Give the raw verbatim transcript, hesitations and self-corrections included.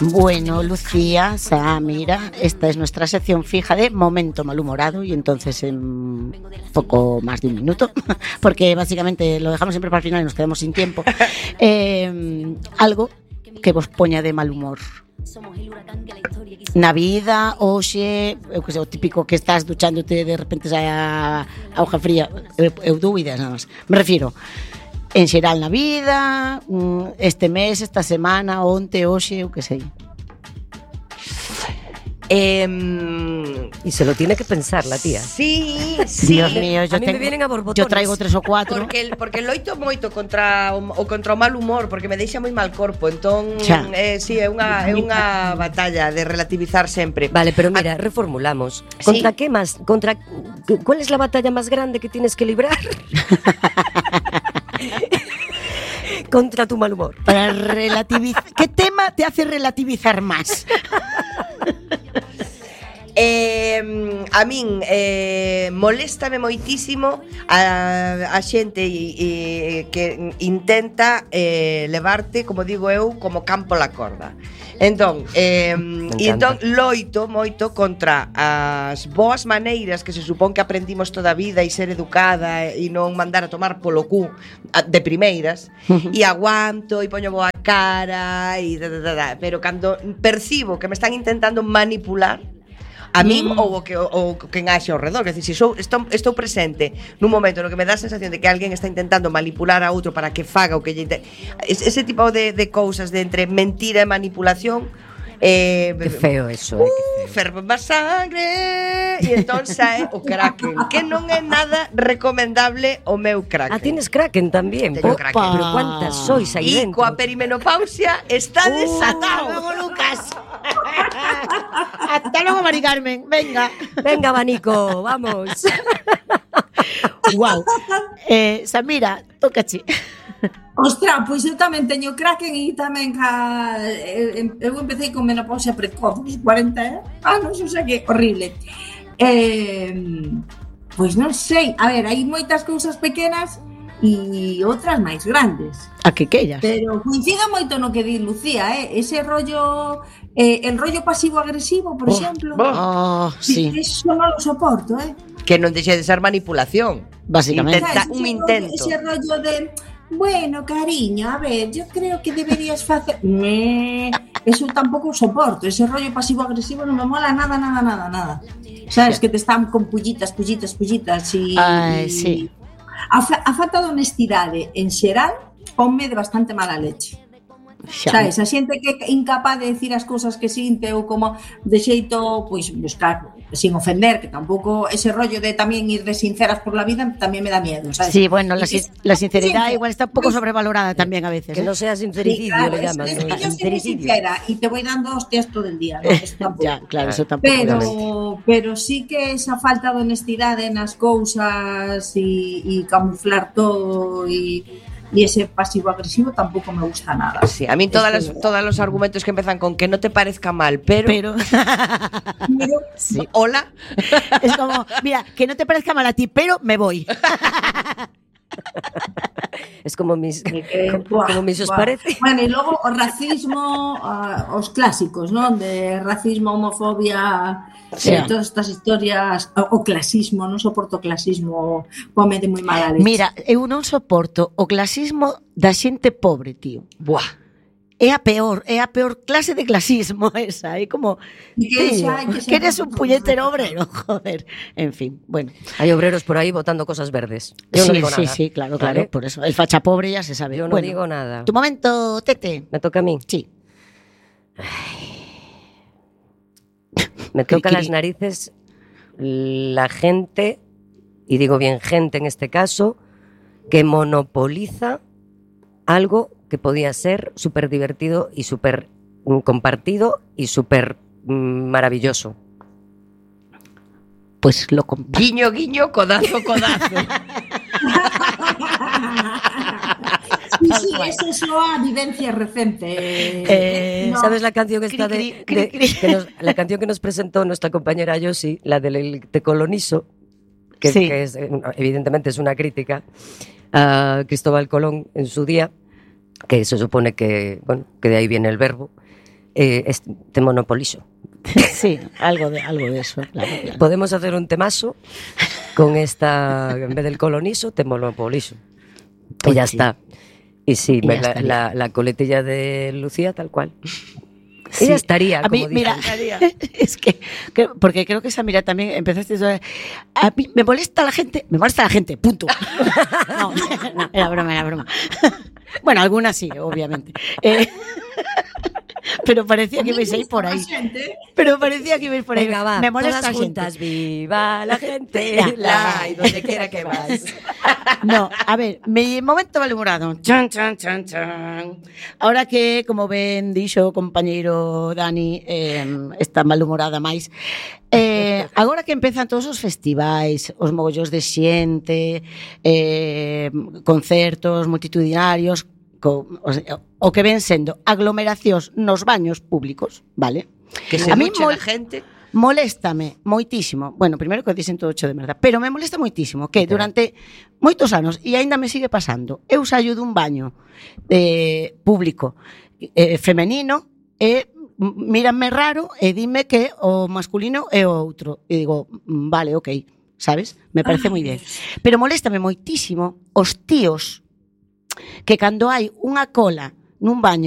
Bueno, Lucía, Samira, esta es nuestra sección fija de Momento Malhumorado y entonces en poco más de un minuto, porque básicamente lo dejamos siempre para el final y nos quedamos sin tiempo, eh, algo que vos poña de mal humor. Na vida, hoxe, eu que sei, o típico que estás duchándote e de repente sai a auga fría, eu, eu dúbidas nada máis. Me refiro en xeral na vida, este mes, esta semana, onte, hoxe, eu que sei. Eh, y se lo tiene que pensar la tía. Sí, sí. Dios mío, yo, a mí tengo, me vienen a borbotones. Yo traigo tres ou cuatro. Porque porque loito moito contra o, o contra o mal humor, porque me deixa moi mal corpo. Entón, eh, sí, é unha é unha batalla de relativizar sempre. Vale, pero mira, a... reformulamos. ¿Contra ¿Sí? qué más? Contra ¿Cuál es la batalla más grande que tienes que librar? Contra tu mal humor. Para relativizar. ¿Qué tema te hace relativizar más? Eh, a min eh, moléstame moitísimo a, a xente e, e, que intenta eh, levarte, como digo eu, como campo la corda. Entón, eh, e entón loito moito contra as boas maneiras que se supón que aprendimos toda a vida e ser educada e non mandar a tomar polo cu de primeiras e aguanto e poño boa cara e da, da, da, da. Pero cando percibo que me están intentando manipular a min mm. ou o que o quen haxe ao redor, é dicir, se sou, estou, estou presente nun momento no que me dá a sensación de que alguén está intentando manipular a outro para que faga o que lle ese tipo de, de cousas de entre mentira e manipulación. Eh, qué feo eso, uh, eh, qué feo. Ferve má sangre e entón sae o Kraken, que non é nada recomendable o meu Kraken. Ah, tienes Kraken tamén. Teño Kraken. Pero cuántas sois aí e dentro. E coa perimenopausia está uh, desatado. Hasta luego, Lucas. Hasta luego, Mari Carmen. Venga. Venga, abanico, vamos. Wow. Eh, Samira, tócache. Ostras, pois eu tamén teño Kraken e tamén ca... eu empecé con menopausia precoz, cuarenta anos, o sea que horrible. Eh, pois non sei, a ver, hai moitas cousas pequenas e outras máis grandes. A que queiras. Pero coincide moito no que di Lucía, eh? Ese rollo, eh, el rollo pasivo-agresivo, por oh, exemplo. Oh, sí. Eso non lo soporto, eh? Que non deixe de ser manipulación, básicamente. Intenta, un intento. Ese rollo de... Bueno, cariño, a ver, yo creo que deberías facer... Me... Eso tampouco soporto. Ese rollo pasivo-agresivo non me mola nada, nada, nada, nada. Sabes, que te están con pullitas, pullitas, pullitas e... Ai, sí. A, fa... a falta de honestidade en xeral ponme de bastante mala leche. Xa. Sabes, a xente que é incapaz de decir as cousas que sinte ou como de xeito, pois, buscar sin ofender, que tampouco ese rollo de tamén ir de sinceras por la vida tamén me dá miedo, sabes? Sí, bueno, la, la sinceridad sí, igual está un poco sobrevalorada tamén a veces. Que ¿eh? No sea sincericidio, sí, claro, le llaman. Es, es que yo soy sincera y te voy dando hostias todo el día, ¿no? Eso tampoco. Ya, claro, eso tampoco. Pero, pero sí que esa falta de honestidade nas cousas e, e camuflar todo e y ese pasivo-agresivo tampoco me gusta nada. Sí, a mí todos los, todos los argumentos que empiezan con que no te parezca mal, pero... Pero... pero sí. Hola. Es como, mira, que no te parezca mal a ti, pero me voy. Es como mis, que, como, buah, como mis os buah. parece. Bueno, y luego o racismo, uh, os clásicos, ¿no? De racismo, homofobia, sí. eh, todas estas historias, o, o clasismo, non soporto clasismo, pome de moi mala leche. Mira, eu non soporto o clasismo da xente pobre, tío. Buah. É a peor, é a peor clase de clasismo esa, é como que, tío, xa, que, que eres un puñetero obrero, joder. En fin, bueno. Hay obreros por ahí botando cosas verdes. Yo sí, no digo sí, nada. sí, claro, claro, ¿vale? Por eso. El facha pobre ya se sabe. Yo no bueno, digo nada. Tu momento, Tete. ¿Me toca a mí? Sí. Ay. Me toca las narices la gente, y digo bien gente en este caso, que monopoliza algo que podía ser súper divertido y súper compartido y súper mm, maravilloso. Pues lo comparto. Guiño, guiño, codazo, codazo. Sí, sí, es eso a vivencia reciente. Eh, no. ¿Sabes la canción que está de, de que nos, la canción que nos presentó nuestra compañera Yoshi, la del Te colonizo, que, sí. que es, evidentemente es una crítica a Cristóbal Colón en su día, que se supone que, bueno, que de ahí viene el verbo, eh, este, te monopolizo. Sí, algo de, algo de eso, claro, claro. Podemos hacer un temazo con esta, en vez del colonizo, te monopolizo. Pues y ya sí. está. Y sí, Y me- ya la, estaría. la, la coletilla de Lucía, tal cual. Sí. Y ya estaría, A mí, como mira, dicen. es que, que- porque creo que esa mira también empezaste a, a mí me molesta la gente, me molesta la gente, punto. No, no, era broma, era broma. Bueno, algunas sí, obviamente. Eh, pero parecía que ibais a ir por ahí. Pero parecía que ibais por ahí. Venga, va, me molesta todas la gente. juntas, viva la gente, Ya. la, y donde quiera que vas. No, a ver, mi momento malhumorado. Chan, chan, chan, chan. Ahora que, como ven, dixo o compañeiro Dani, eh, está malhumorada máis. Eh, agora que empezan todos os festivais, os mogollos de xente, eh, concertos multitudinarios, co, o, sea, o que ven sendo aglomeracións nos baños públicos, vale? Que se A mí duche mol- la gente. Moléstame moitísimo. Bueno, primeiro que dicen todo cho de merda, pero me molesta moitísimo que durante moitos anos e aínda me sigue pasando. Eu saio dun baño eh, público eh, femenino e mírame raro e dime que o masculino é o outro. E digo, mm, vale, ok, sabes? Me parece moi bien. Pero moléstame moitísimo os tíos que cando hai unha cola nun baño